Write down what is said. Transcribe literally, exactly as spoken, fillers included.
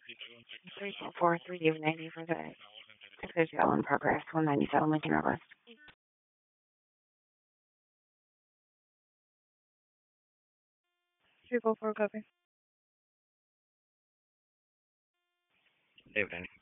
three four four three U ninety for the Texas Yellow in progress, one ninety-seven Lincoln Road West. three four four copy. David,